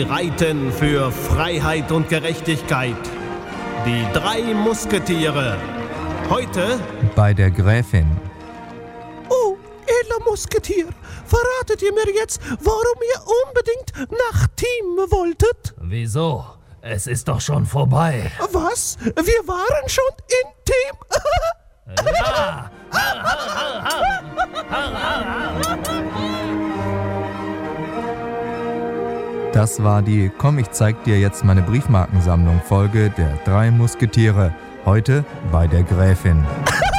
reiten für Freiheit und Gerechtigkeit. Die 3 Musketiere. Heute bei der Gräfin. Oh, edler Musketier, verratet ihr mir jetzt, warum ihr unbedingt nach Thiem wolltet? Wieso? Es ist doch schon vorbei. Was? Wir waren schon in Thiem? Ja! Das war die Komm, ich zeig dir jetzt meine Briefmarkensammlung Folge der 3 Musketiere. Heute bei der Gräfin.